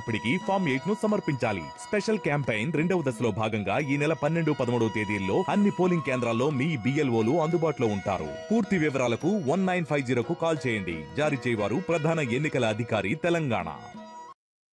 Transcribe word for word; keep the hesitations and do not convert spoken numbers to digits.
మార్పిడికి form eight ను సమర్పించాలి. స్పెషల్ క్యాంపెయిన్ రెండవ దశలో భాగంగా ఈ నెల పన్నెండు పదమూడవ తేదీల్లో అన్ని పోలింగ్ కేంద్రాల్లో మీ బిఎల్ఓలు అందుబాటులో ఉంటారు. పూర్తి వివరాలకు వన్ నైన్ ఫైవ్ జీరోకు కాల్ చేయండి. జారీ చేయవారు ప్రధాన ఎన్నికల అధికారి, తెలంగాణ.